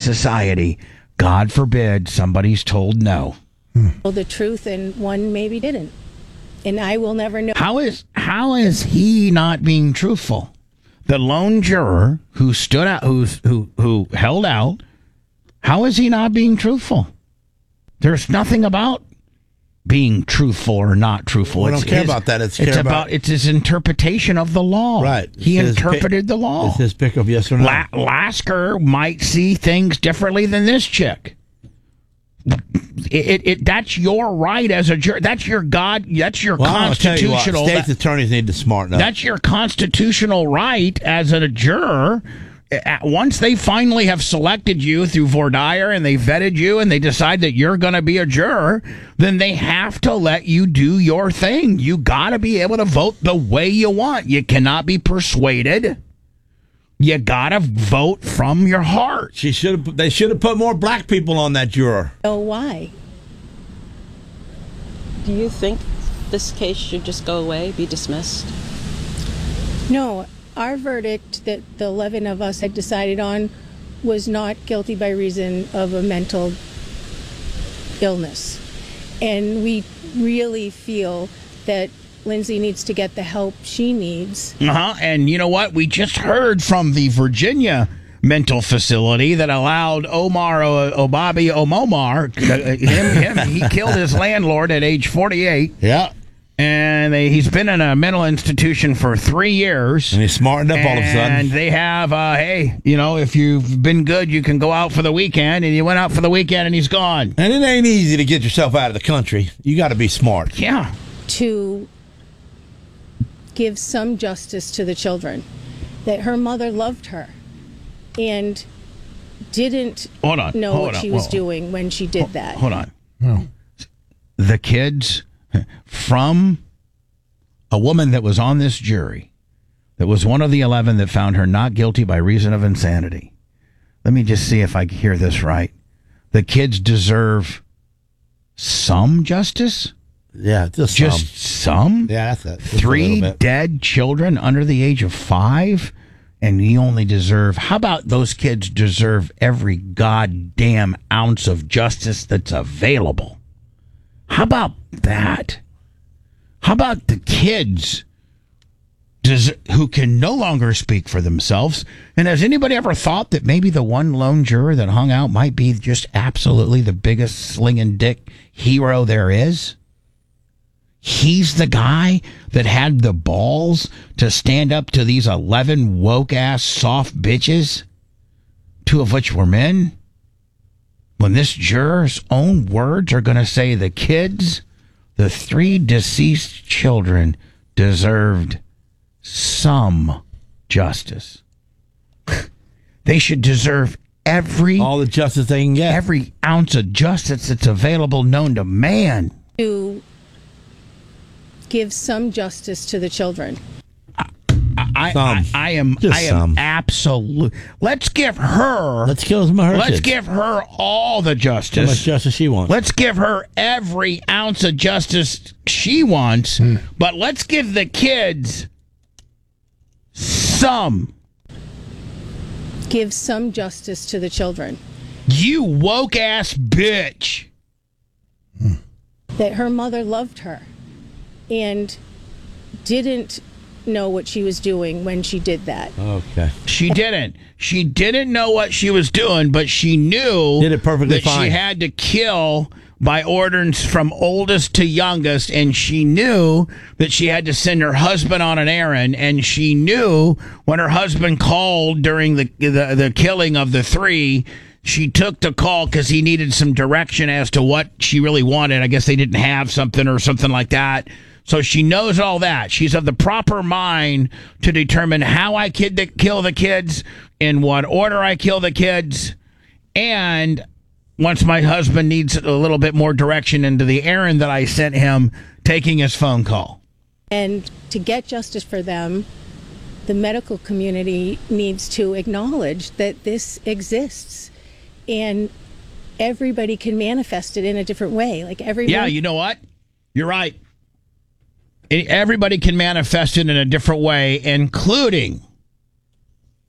society. God forbid somebody's told no. The truth and one maybe didn't. And I will never know. How is he not being truthful? The lone juror who stood out, who held out, how is he not being truthful? There's nothing about being truthful or not truthful. We don't care about that. It's his interpretation of the law. Right. He interpreted the law. It's his pick of yes or no. Lasker might see things differently than this chick. That's your right as a juror. That's your constitutional. State's attorneys need to smarten up. That's your constitutional right as a juror. Once they finally have selected you through voir dire and they vetted you and they decide that you're going to be a juror, then they have to let you do your thing. You got to be able to vote the way you want. You cannot be persuaded. You got to vote from your heart. They should have put more black people on that juror. Oh, why? Do you think this case should just go away, be dismissed? No. Our verdict that the 11 of us had decided on was not guilty by reason of a mental illness. And we really feel that Lindsay needs to get the help she needs. And you know what? We just heard from the Virginia mental facility that allowed Omar Omomar, he killed his landlord at age 48. Yeah. And he's been in a mental institution for 3 years. And he's smartened up all of a sudden. And they have, if you've been good, you can go out for the weekend. And he went out for the weekend and he's gone. And it ain't easy to get yourself out of the country. You got to be smart. Yeah. To give some justice to the children. That her mother loved her and didn't know what she was doing when she did that. Hold on. Oh. The kids... from a woman that was on this jury, that was one of the 11 that found her not guilty by reason of insanity. Let me just see if I hear this right. The kids deserve some justice? Yeah, just some. Yeah, that's it. 3 dead children under the age of 5, and you only deserve... How about those kids deserve every goddamn ounce of justice that's available? How about that? How about the kids who can no longer speak for themselves? And has anybody ever thought that maybe the one lone juror that hung out might be just absolutely the biggest slinging dick hero there is? He's the guy that had the balls to stand up to these 11 woke-ass soft bitches, 2 of which were men? When this juror's own words are going to say the kids, the 3 deceased children, deserved some justice. They should deserve all the justice they can get. Every ounce of justice that's available known to man. To give some justice to the children. I am absolute. Let's give her all the justice. How much justice she wants. Let's give her every ounce of justice she wants. But let's give the kids some. Give some justice to the children. You woke ass bitch. That her mother loved her and didn't know what she was doing when she did that. Okay. She didn't know what she was doing, but she knew did it perfectly that fine. She had to kill by orders from oldest to youngest, and she knew that she had to send her husband on an errand, and she knew when her husband called during the killing of the 3, she took the call because he needed some direction as to what she really wanted. I guess they didn't have something or something like that. So she knows all that. She's of the proper mind to determine how I kill the kids, in what order I kill the kids, and once my husband needs a little bit more direction into the errand that I sent him, taking his phone call. And to get justice for them, the medical community needs to acknowledge that this exists, and everybody can manifest it in a different way. Like everybody. Yeah, you know what? You're right. Everybody can manifest it in a different way, including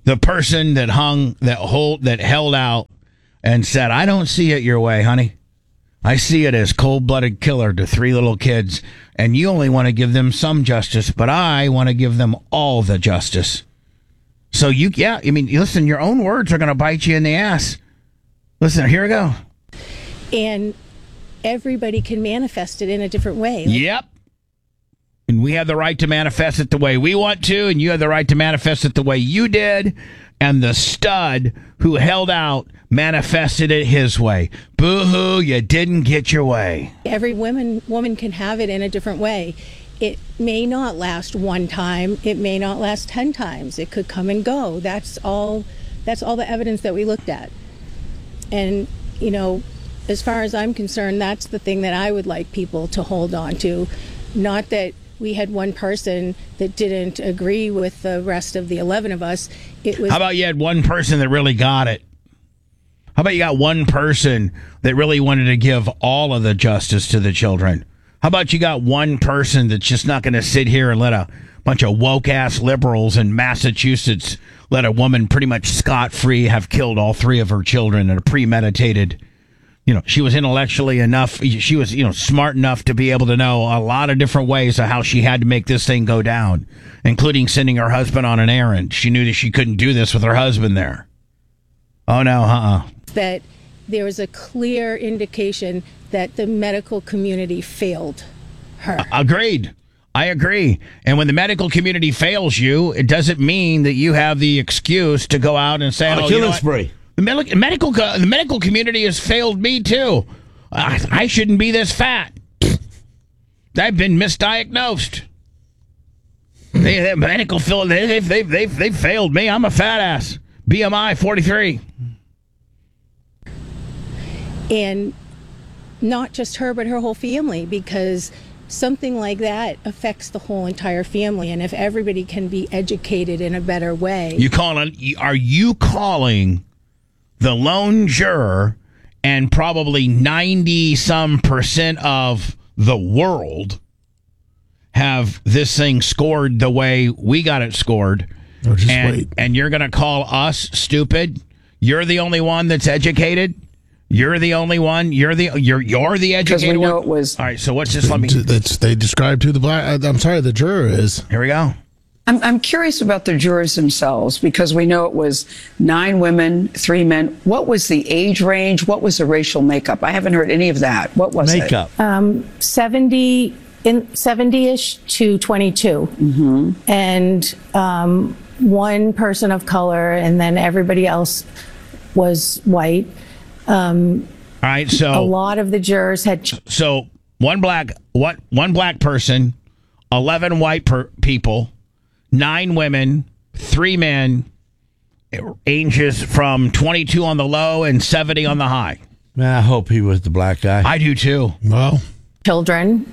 the person that held out and said, I don't see it your way, honey. I see it as cold-blooded killer to 3 little kids, and you only want to give them some justice, but I want to give them all the justice. So listen, your own words are going to bite you in the ass. Listen, here we go. And everybody can manifest it in a different way. Yep. And we have the right to manifest it the way we want to, and you have the right to manifest it the way you did. And the stud who held out manifested it his way. Boo-hoo, you didn't get your way. Every woman can have it in a different way. It may not last one time. It may not last 10 times. It could come and go. That's all the evidence that we looked at. And, as far as I'm concerned, that's the thing that I would like people to hold on to. Not that we had one person that didn't agree with the rest of the 11 of us. How about you had one person that really got it? How about you got one person that really wanted to give all of the justice to the children? How about you got one person that's just not going to sit here and let a bunch of woke-ass liberals in Massachusetts let a woman pretty much scot-free have killed all 3 of her children in a premeditated... she was intellectually enough. She was, smart enough to be able to know a lot of different ways of how she had to make this thing go down, including sending her husband on an errand. She knew that she couldn't do this with her husband there. Oh, no, That there was a clear indication that the medical community failed her. Agreed. I agree. And when the medical community fails you, it doesn't mean that you have the excuse to go out and say, killing spree. The medical community has failed me too. I shouldn't be this fat. I've been misdiagnosed. They've failed me. I'm a fat ass. BMI 43. And not just her, but her whole family, because something like that affects the whole entire family. And if everybody can be educated in a better way. Are you calling the lone juror and probably 90% of the world have this thing scored the way we got it scored? And you're going to call us stupid? You're the only one that's educated? You're the only one. You're the educated. Because we know one? It was. All right. So what's this? They described who the juror is. Here we go. I'm curious about the jurors themselves, because we know it was 9 women, 3 men. What was the age range? What was the racial makeup? I haven't heard any of that. What was makeup? 70-ish to 22, and 1 person of color, and then everybody else was white. All right, so a lot of the jurors had. So one black person, 11 white people, 9 women, 3 men, ages from 22 on the low and 70 on the high. Man, I hope he was the black guy. I do too. Well, children.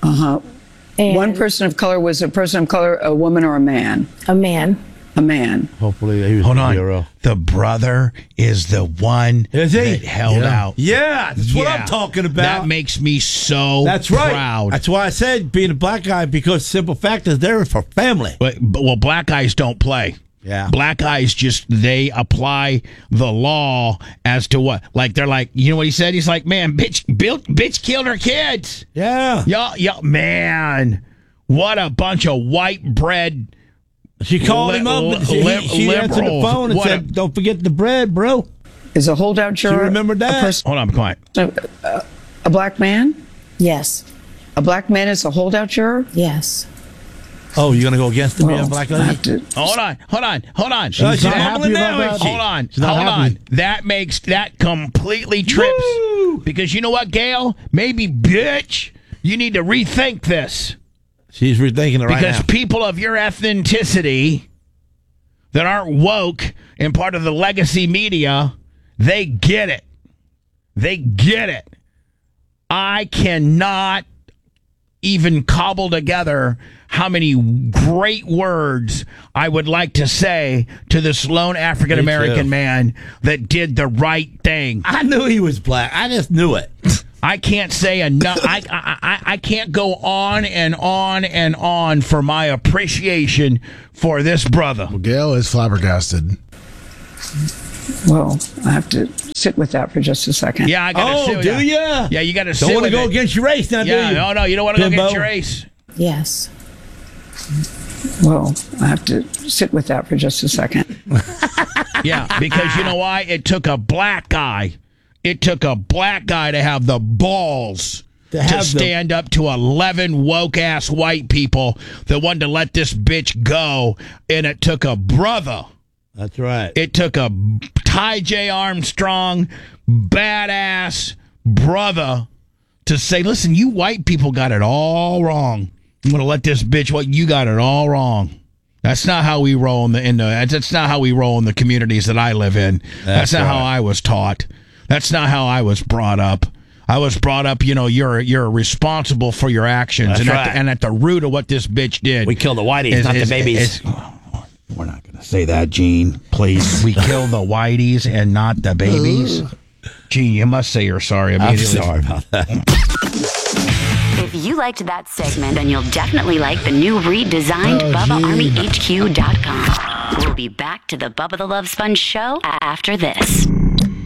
And 1 person of color. Was a person of color a woman or a man? A man. A man. Hopefully he was Hold the on. hero. The brother is the one Is he? that held out. Yeah, that's what I'm talking about. That makes me so That's right. proud. That's why I said being a black guy, because simple fact is they're for family. Well, black guys don't play. Yeah. Black guys they apply the law as to what. Like, they're like, you know what he said? He's like, man, bitch killed her kids. Yeah. Yo, man, what a bunch of white bread. She called him up and she answered the phone and said, don't forget the bread, bro. Is a holdout juror? She remembered that? Hold on, quiet. A black man? Yes. A black man is a holdout juror? Yes. Oh, you're going to go against the man, black lady? Hold on. She's not happy about that. Hold on. That completely trips. Woo! Because you know what, Gail? Maybe, bitch, you need to rethink this. She's rethinking it right now. Because people of your ethnicity that aren't woke and part of the legacy media, they get it. They get it. I cannot even cobble together how many great words I would like to say to this lone African American man that did the right thing. I knew he was black. I just knew it. I can't say enough. I can't go on and on and on for my appreciation for this brother. Gail is flabbergasted. Well, I have to sit with that for just a second. Yeah, I got to sit with do you? Yeah, you got to sit Don't want to with go it. against your race now, do you? No, you don't want to go Bimbo? against your race. Yes. Well, I have to sit with that for just a second. Yeah, because you know why? It took a black guy. It took a black guy to have the balls to stand up to 11 woke-ass white people that wanted to let this bitch go, and it took a brother. That's right. It took a Ty J. Armstrong, badass brother to say, listen, you white people got it all wrong. I'm going to let this bitch, you got it all wrong. That's not how we roll that's not how we roll in the communities that I live in. That's not how I was taught. That's not how I was brought up. I was brought up, you're responsible for your actions. That's right. And at the root of what this bitch did. We kill the whiteys, not the babies. We're not going to say that, Gene. Please. We kill the whiteys and not the babies. Gene, you must say you're sorry immediately. I'm sorry about that. If you liked that segment, then you'll definitely like the new redesigned BubbaArmyHQ.com. We'll be back to the Bubba the Love Sponge show after this.